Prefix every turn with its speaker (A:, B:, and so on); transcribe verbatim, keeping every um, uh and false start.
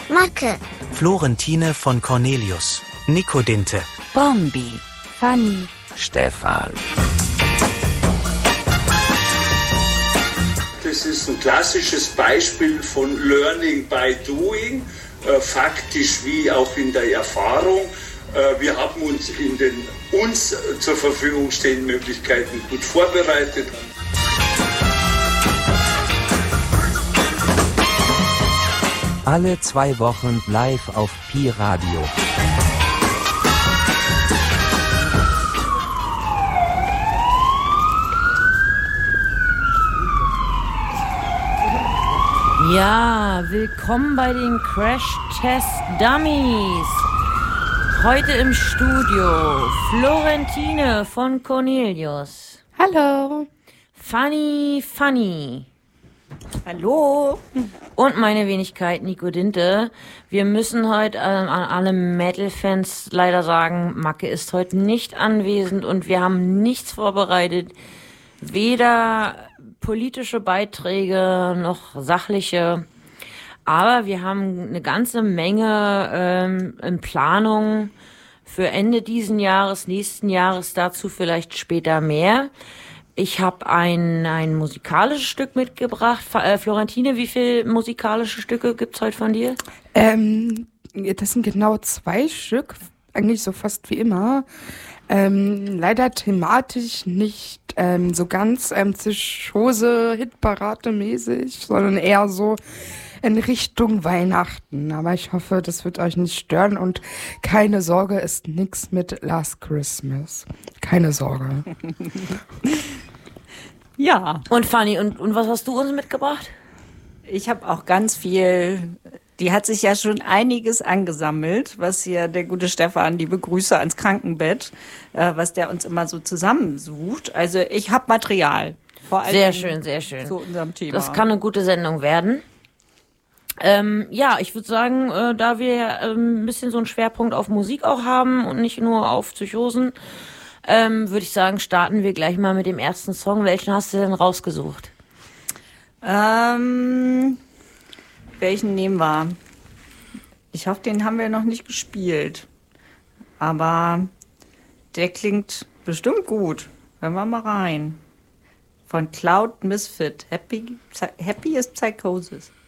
A: Macke,
B: Florentine von Cornelius, Nico Dinte,
C: Bombi,
D: Fanny,
E: Stefan.
F: Das ist ein klassisches Beispiel von Learning by Doing, äh, faktisch wie auch in der Erfahrung. Äh, wir haben uns in den uns zur Verfügung stehenden Möglichkeiten gut vorbereitet.
E: Alle zwei Wochen live auf Pi Radio.
C: Ja, willkommen bei den Crash Test Dummies. Heute im Studio Florentine von Cornelius.
D: hallo,
C: Fanny, Fanny.
D: hallo.
C: Und meine Wenigkeit Nico Dinte. Wir müssen heute ähm, an alle Metal-Fans leider sagen, Macke ist heute nicht anwesend und wir haben nichts vorbereitet. Weder politische Beiträge noch sachliche. Aber wir haben eine ganze Menge ähm, in Planung für Ende diesen Jahres, nächsten Jahres, dazu vielleicht später mehr. Ich habe ein ein musikalisches Stück mitgebracht. Äh, Florentine, wie viele musikalische Stücke gibt's heute von dir?
D: Ähm, das sind genau zwei Stück, eigentlich so fast wie immer. Ähm, leider thematisch nicht ähm, so ganz ähm, Psychose-Hitparade-mäßig, sondern eher so in Richtung Weihnachten. Aber ich hoffe, das wird euch nicht stören und keine Sorge, ist nix mit Last Christmas. Keine Sorge.
G: Ja,
C: Und Fanny, und, und was hast du uns mitgebracht?
G: ich habe auch ganz viel, die hat sich ja schon einiges angesammelt, was hier der gute Stefan, liebe Grüße ans Krankenbett, äh, was der uns immer so zusammensucht. Also ich habe Material. Vor allem
C: Sehr schön, sehr schön.
G: Zu unserem Thema.
C: Das kann eine gute Sendung werden. Ähm, ja, ich würde sagen, äh, da wir ähm, ein bisschen so einen Schwerpunkt auf Musik auch haben und nicht nur auf Psychosen, ähm, würde ich sagen, starten wir gleich mal mit dem ersten Song. Welchen hast du denn rausgesucht?
G: Ähm, welchen nehmen wir? Ich hoffe, den haben wir noch nicht gespielt. Aber der klingt bestimmt gut. Hören wir mal rein. Von Cloud Misfit. Happy, Happiest Psychosis.